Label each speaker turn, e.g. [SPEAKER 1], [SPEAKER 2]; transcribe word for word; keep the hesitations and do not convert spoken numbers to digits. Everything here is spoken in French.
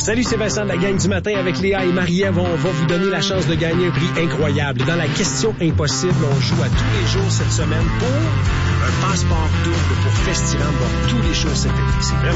[SPEAKER 1] Salut, c'est Vincent de la gang du matin avec Léa et Marie-Ève. On va vous donner la chance de gagner un prix incroyable. Dans la question impossible, on joue à tous les jours cette semaine pour un passeport double pour Festival, voir tous les shows cet été. C'est vraiment